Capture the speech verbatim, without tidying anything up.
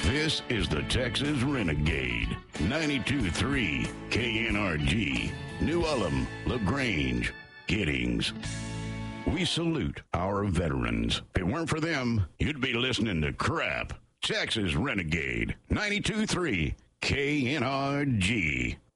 This is the Texas Renegade, ninety-two point three K N R G, New Ulm, LaGrange, Giddings. We salute our veterans. If it weren't for them, you'd be listening to crap. Texas Renegade, ninety-two point three K N R G.